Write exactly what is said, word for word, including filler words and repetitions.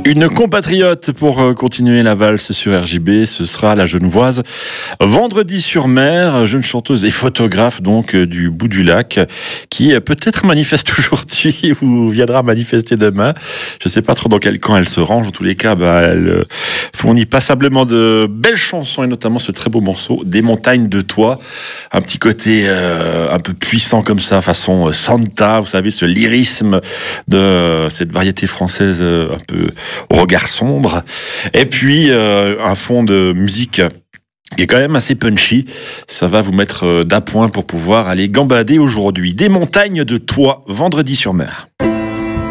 Une compatriote pour continuer la valse sur R J B, ce sera la Genevoise Vendredi-sur-Mer, jeune chanteuse et photographe donc du bout du lac, qui peut-être manifeste aujourd'hui ou viendra manifester demain. Je ne sais pas trop dans quel camp elle se range. En tous les cas, bah, elle fournit passablement de belles chansons et notamment ce très beau morceau Des montagnes de toi. Un petit côté euh, un peu puissant comme ça, façon Santa, vous savez, ce lyrisme de cette variété française un peu au regard sombre, et puis euh, un fond de musique qui est quand même assez punchy. Ça va vous mettre d'appoint pour pouvoir aller gambader aujourd'hui. Des montagnes de toi, Vendredi-sur-Mer.